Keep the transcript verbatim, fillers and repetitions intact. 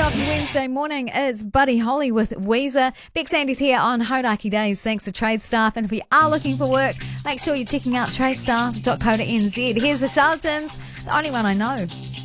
lovely Wednesday morning. It's Buddy Holly with Weezer. Bex Andy's here on Hodaki Days thanks to Trade Staff. And if you are looking for work, make sure you're checking out tradestaff dot co dot n z. Here's the Charlatans, the only one I know.